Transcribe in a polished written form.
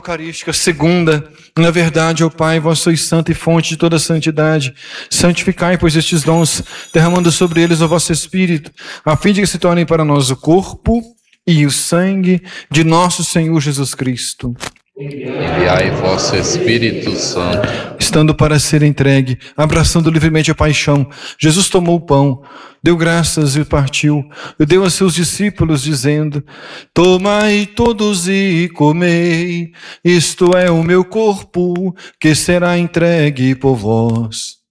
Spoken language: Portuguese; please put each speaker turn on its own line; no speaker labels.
eucarística segunda. Na verdade, ó Pai, vós sois santo e fonte de toda santidade. Santificai, pois, estes dons, derramando sobre eles o vosso Espírito, a fim de que se tornem para nós o corpo e o sangue de nosso Senhor Jesus Cristo.
Enviai vosso Espírito Santo.
Estando para ser entregue, abraçando livremente a paixão, Jesus tomou o pão, deu graças e partiu, e deu a seus discípulos, dizendo: tomai todos e comei, isto é o meu corpo, que será entregue por vós.